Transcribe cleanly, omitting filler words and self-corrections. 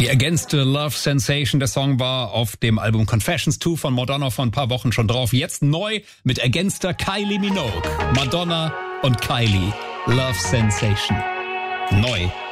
Die ergänzte Love Sensation, der Song war auf dem Album Confessions 2 von Madonna vor ein paar Wochen schon drauf. Jetzt neu mit ergänzter Kylie Minogue. Madonna und Kylie, Love Sensation. Neu